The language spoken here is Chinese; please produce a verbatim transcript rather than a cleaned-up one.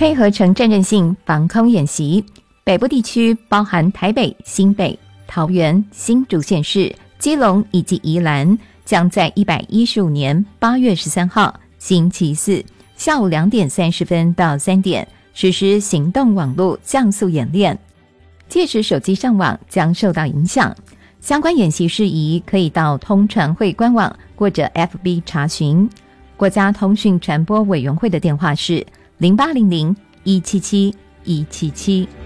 配合城镇韧性防空演习，北部地区包含台北、新北、桃园、新竹县市、基隆以及宜兰，将在一百一十五年八月十三号星期四下午两点三十分到三点实施行动网络降速演练，届时手机上网将受到影响。相关演习事宜可以到通传会官网或者 F B 查询。国家通讯传播委员会的电话是零八零零一七七一七七。